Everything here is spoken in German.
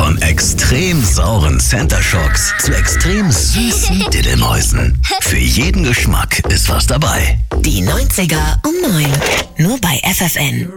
Von extrem sauren Center Shocks zu extrem süßen Diddelmäusen. Für jeden Geschmack ist was dabei. Die 90er um 9. Nur bei FFN.